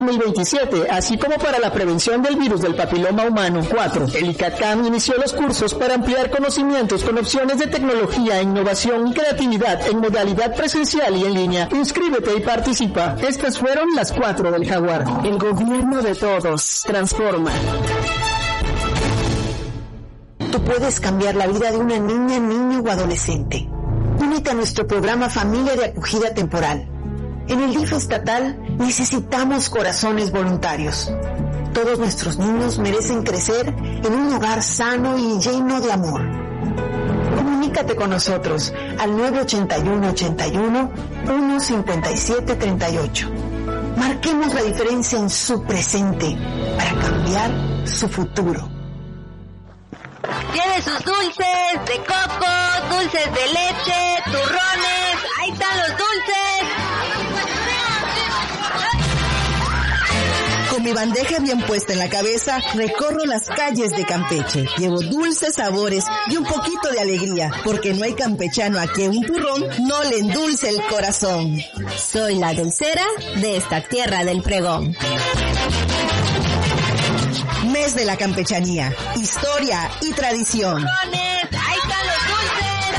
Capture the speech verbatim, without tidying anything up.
dos mil veintisiete, así como para la prevención del virus del papiloma humano. cuatro. El ICATCAM inició los cursos para ampliar conocimientos con opciones de tecnología, innovación y creatividad en modalidad presencial y en línea. Inscríbete y participa. Estas fueron las cuatro del Jaguar. El gobierno de todos transforma. Tú puedes cambiar la vida de una niña, niño o adolescente. Únete a nuestro programa Familia de Acogida Temporal. En el D I F estatal necesitamos corazones voluntarios. Todos nuestros niños merecen crecer en un hogar sano y lleno de amor. Comunícate con nosotros al nueve ochenta y uno ochenta y uno, uno cincuenta y siete treinta y ocho. Marquemos la diferencia en su presente para cambiar su futuro. Lleve sus dulces de coco, dulces de leche, turrones. ¡Ahí están los dulces! Con mi bandeja bien puesta en la cabeza, recorro las calles de Campeche. Llevo dulces sabores y un poquito de alegría, porque no hay campechano a que un turrón no le endulce el corazón. Soy la dulcera de esta tierra del pregón. Mes de la campechanía, historia y tradición. ¡Turrones!